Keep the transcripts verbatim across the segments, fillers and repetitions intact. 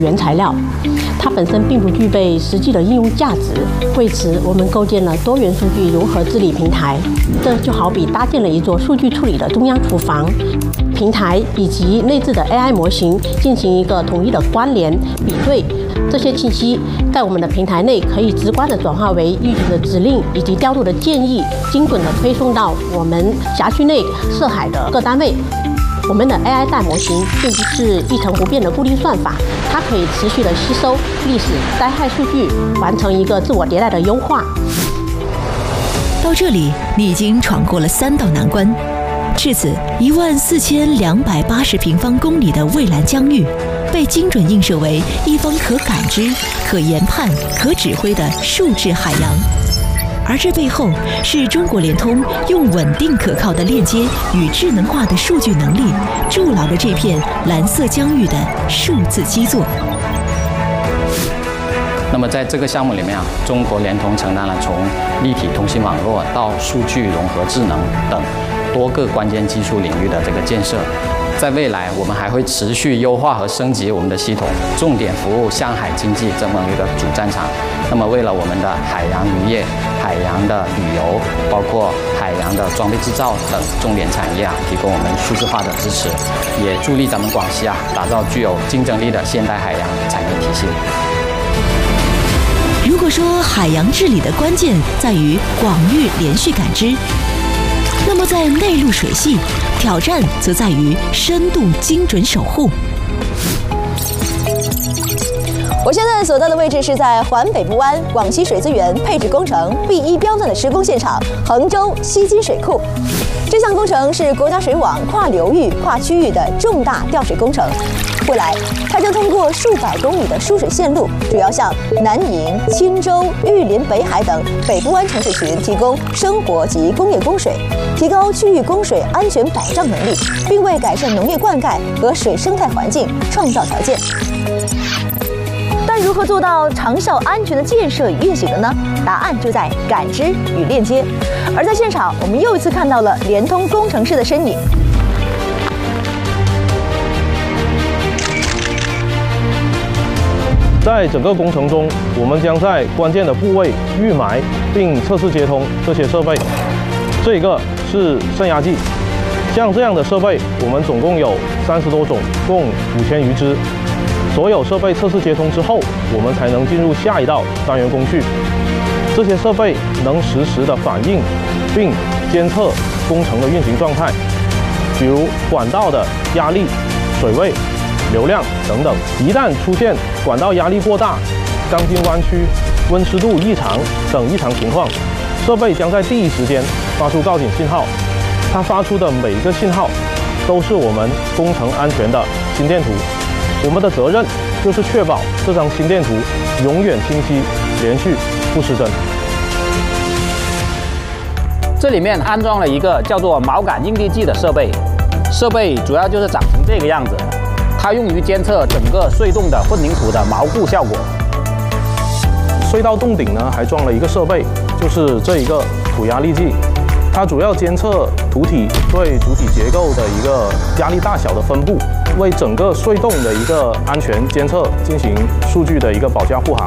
原材料，它本身并不具备实际的应用价值。为此，我们构建了多元数据融合治理平台，这就好比搭建了一座数据处理的中央厨房。平台以及内置的 A I 模型进行一个统一的关联比对，这些信息在我们的平台内可以直观地转化为预警的指令以及调度的建议，精准地推送到我们辖区内涉海的各单位。我们的 A I 大模型并不是一成不变的固定算法，它可以持续地吸收历史灾害数据，完成一个自我迭代的优化。 到这里，你已经闯过了三道难关。至此，一万四千两百八十平方公里的蔚蓝疆域，被精准映射为一方可感知、可研判、可指挥的数字海洋。而这背后，是中国联通用稳定可靠的链接与智能化的数据能力，筑牢了这片蓝色疆域的数字基座。 那么在这个项目里面啊，中国联通承担了从立体通信网络到数据融合智能等多个关键技术领域的这个建设。在未来，我们还会持续优化和升级我们的系统，重点服务向海经济这么一个主战场。那么，为了我们的海洋渔业、海洋的旅游，包括海洋的装备制造等重点产业啊，提供我们数字化的支持，也助力咱们广西啊打造具有竞争力的现代海洋产业体系。 如果说海洋治理的关键在于广域连续感知，那么在内陆水系，挑战则在于深度精准守护。 我现在所在的位置是在环北部湾广西水资源配置工程 B 一标准的施工现场——衡州西津水库。这项工程是国家水网跨流域、跨区域的重大调水工程。未来，它将通过数百公里的输水线路，主要向南宁、钦州、玉林、北海等北部湾城市群提供生活及工业供水，提高区域供水安全保障能力，并为改善农业灌溉和水生态环境创造条件。但如何做到长效安全的建设与运行的呢？答案就在感知与链接。而在现场，我们又一次看到了联通工程师的身影。 在整个工程中，我们将在关键的部位预埋并测试接通这些设备。这个是渗压计，像这样的设备，我们总共有三十多种，共五千余只。所有设备测试接通之后，我们才能进入下一道单元工序。这些设备能实时的反映并监测工程的运行状态，比如管道的压力、水位、流量等等。一旦出现管道压力过大、钢筋弯曲、温湿度异常等异常情况，设备将在第一时间发出告警信号。它发出的每一个信号都是我们工程安全的心电图。我们的责任就是确保这张心电图永远清晰、连续、不失真。 这里面安装了一个叫做锚杆应力计的设备，设备主要就是长成这个样子，它用于监测整个隧洞的混凝土的锚固效果。 隧道洞顶呢，还装了一个设备，就是这一个土压力计，它主要监测土体对主体结构的一个压力大小的分布，为整个隧洞的一个安全监测进行数据的一个保驾护航。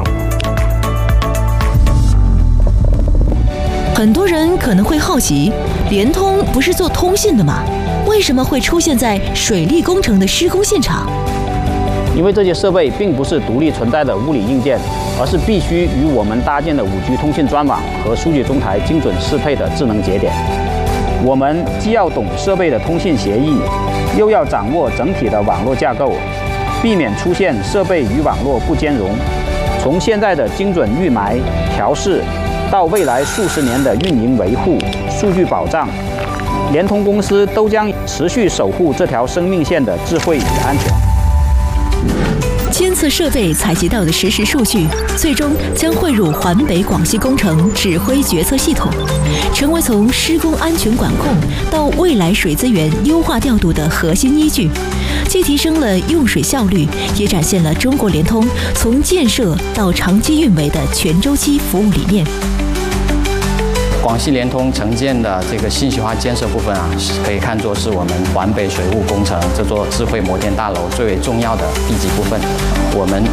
很多人可能会好奇，联通不是做通信的吗？为什么会出现在水利工程的施工现场？ 因为这些设备并不是独立存在的物理硬件，而是必须与我们搭建的 五 G 通信专网和数据中台精准适配的智能节点。我们既要懂设备的通信协议，又要掌握整体的网络架构，避免出现设备与网络不兼容。从现在的精准预埋、调试，到未来数十年的运营维护、数据保障，联通公司都将持续守护这条生命线的智慧与安全。 监测设备采集到的实时数据，最终将汇入环北广西工程指挥决策系统，成为从施工安全管控到未来水资源优化调度的核心依据，既提升了用水效率，也展现了中国联通从建设到长期运维的全周期服务理念。 广西联通承建的这个信息化建设部分啊，可以看作是我们环北水务工程这座智慧摩天大楼最为重要的地基部分。我们